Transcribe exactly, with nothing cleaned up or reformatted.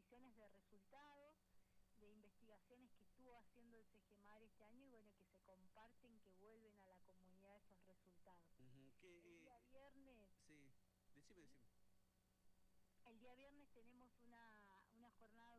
revisiones de resultados, de investigaciones que estuvo haciendo el CEGEMAR este año y bueno, que se comparten, que vuelven a la comunidad esos resultados. Uh-huh. que, el día eh, viernes... Sí, decime, decime. El día viernes tenemos una, una jornada